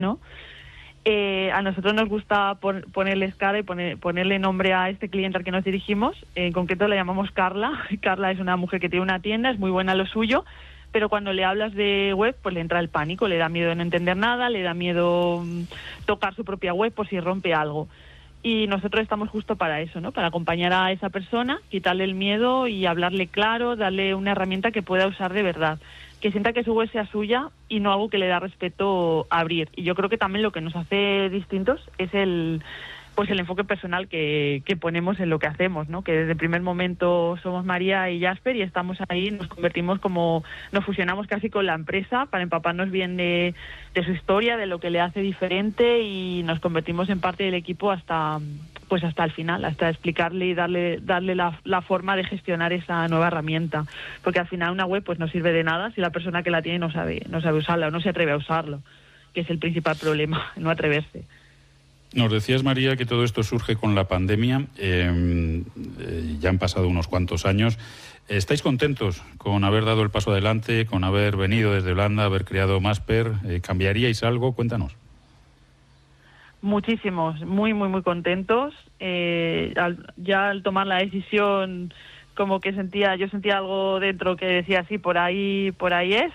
¿no? A nosotros nos gusta ponerles cara y ponerle nombre a este cliente al que nos dirigimos. En concreto la llamamos Carla. Carla es una mujer que tiene una tienda, es muy buena a lo suyo, pero cuando le hablas de web, pues le entra el pánico, le da miedo no entender nada, le da miedo tocar su propia web por si rompe algo. Y nosotros estamos justo para eso, ¿no? Para acompañar a esa persona, quitarle el miedo y hablarle claro, darle una herramienta que pueda usar de verdad, que sienta que su web sea suya y no algo que le da respeto a abrir. Y yo creo que también lo que nos hace distintos es el enfoque personal que ponemos en lo que hacemos, ¿no? Que desde el primer momento somos María y Jasper y estamos ahí, nos fusionamos casi con la empresa para empaparnos bien de su historia, de lo que le hace diferente, y nos convertimos en parte del equipo hasta el final, hasta explicarle y darle la forma de gestionar esa nueva herramienta, porque al final una web pues no sirve de nada si la persona que la tiene no sabe usarla o no se atreve a usarlo, que es el principal problema, no atreverse. Nos decías, María, que todo esto surge con la pandemia. Ya han pasado unos cuantos años. ¿Estáis contentos con haber dado el paso adelante, con haber venido desde Holanda, haber creado Masper? ¿Cambiaríais algo? Cuéntanos. Muchísimos, muy, muy, muy contentos. Al tomar la decisión, como que yo sentía algo dentro que decía, sí, por ahí es.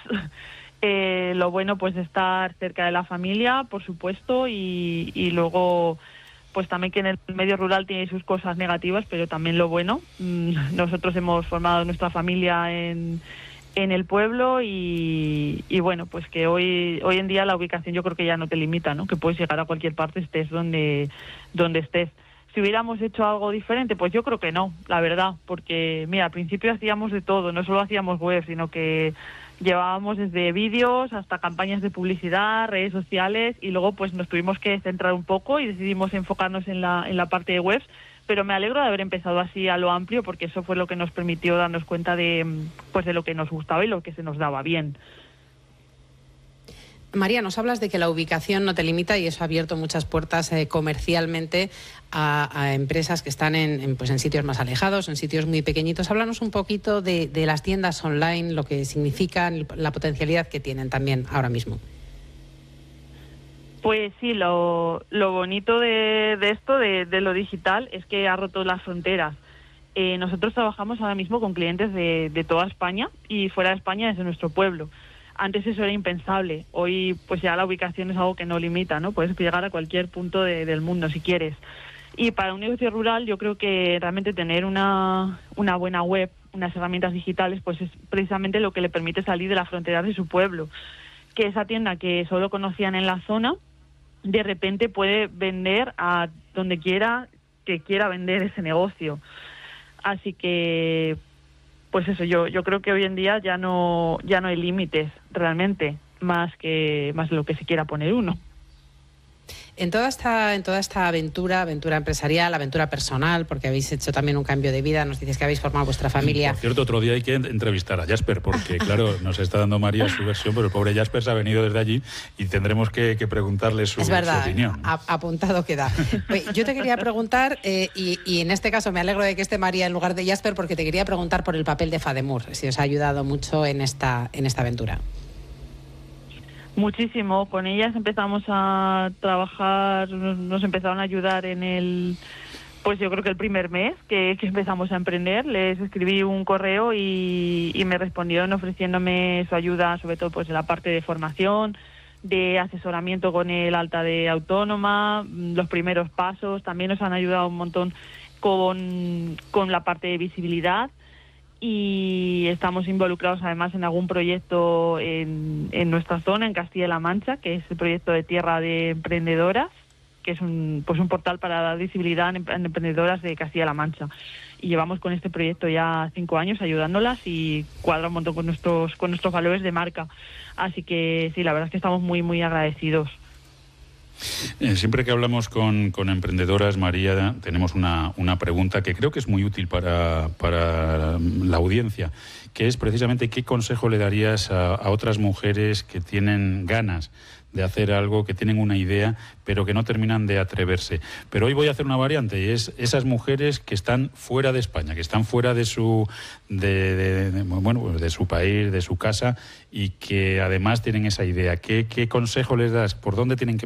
Lo bueno, pues estar cerca de la familia, por supuesto, y luego pues también que en el medio rural tiene sus cosas negativas, pero también lo bueno. Nosotros hemos formado nuestra familia en el pueblo y bueno, pues que hoy en día la ubicación yo creo que ya no te limita, ¿no? Que puedes llegar a cualquier parte, estés donde estés. Si hubiéramos hecho algo diferente, pues yo creo que no, la verdad, porque mira, al principio hacíamos de todo, no solo hacíamos web, sino que llevábamos desde vídeos hasta campañas de publicidad, redes sociales, y luego pues nos tuvimos que centrar un poco y decidimos enfocarnos en la parte de webs, pero me alegro de haber empezado así a lo amplio, porque eso fue lo que nos permitió darnos cuenta de lo que nos gustaba y lo que se nos daba bien. María, nos hablas de que la ubicación no te limita y eso ha abierto muchas puertas comercialmente a empresas que están en sitios más alejados, en sitios muy pequeñiñitos. Háblanos un poquito de las tiendas online, lo que significan, la potencialidad que tienen también ahora mismo. Pues sí, lo bonito de esto, de lo digital, es que ha roto las fronteras. Nosotros trabajamos ahora mismo con clientes de toda España y fuera de España desde nuestro pueblo. Antes eso era impensable. Hoy pues ya la ubicación es algo que no limita, ¿no? Puedes llegar a cualquier punto del mundo si quieres. Y para un negocio rural yo creo que realmente tener una buena web, unas herramientas digitales, pues es precisamente lo que le permite salir de la frontera de su pueblo. Que esa tienda que solo conocían en la zona, de repente puede vender a donde quiera que quiera vender ese negocio. Así que pues eso, yo creo que hoy en día ya no hay límites realmente, más de lo que se quiera poner uno. En toda esta aventura empresarial, aventura personal, porque habéis hecho también un cambio de vida, nos dices que habéis formado vuestra familia. Por cierto, otro día hay que entrevistar a Jasper, porque claro, nos está dando María su versión, pero el pobre Jasper se ha venido desde allí y tendremos que preguntarle su opinión. Apuntado queda. Yo te quería preguntar, y en este caso me alegro de que esté María en lugar de Jasper, porque te quería preguntar por el papel de Fademur, si os ha ayudado mucho en esta aventura. Muchísimo. Con ellas empezamos a trabajar, nos empezaron a ayudar pues yo creo que el primer mes que empezamos a emprender. Les escribí un correo y me respondieron ofreciéndome su ayuda, sobre todo pues en la parte de formación, de asesoramiento con el alta de autónoma, los primeros pasos. También nos han ayudado un montón con la parte de visibilidad. Y estamos involucrados además en algún proyecto en nuestra zona, en Castilla-La Mancha, que es el proyecto de Tierra de Emprendedoras, que es un portal para dar visibilidad en emprendedoras de Castilla-La Mancha. Y llevamos con este proyecto ya 5 años ayudándolas y cuadra un montón con nuestros valores de marca. Así que sí, la verdad es que estamos muy, muy agradecidos. Siempre que hablamos con emprendedoras, María, tenemos una pregunta que creo que es muy útil para la audiencia, que es precisamente qué consejo le darías a otras mujeres que tienen ganas de hacer algo, que tienen una idea, pero que no terminan de atreverse. Pero hoy voy a hacer una variante, y es esas mujeres que están fuera de España, que están fuera de su de su país, de su casa, y que además tienen esa idea. ¿Qué consejo les das? ¿Por dónde tienen que